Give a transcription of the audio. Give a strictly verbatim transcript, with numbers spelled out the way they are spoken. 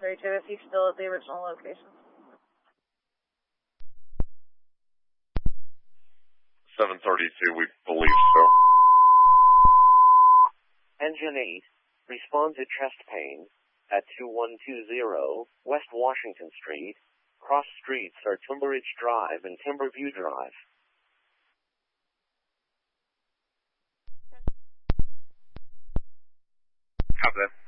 thirty-two, if he's still at the original location. seven thirty-two, we believe so. Engine eight, respond to chest pain at two one two zero West Washington Street. Cross streets are Timberridge Drive and Timberview Drive. Copy that.